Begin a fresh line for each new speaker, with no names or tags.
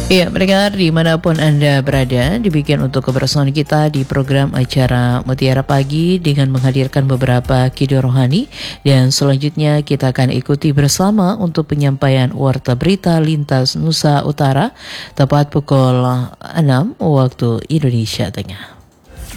Ya, pendengar dimanapun Anda berada, dibikin untuk kebersamaan kita di program acara Mutiara Pagi dengan menghadirkan beberapa kidung rohani. Dan selanjutnya kita akan ikuti bersama untuk penyampaian warta berita lintas Nusa Utara tepat pukul 6 waktu Indonesia Tengah.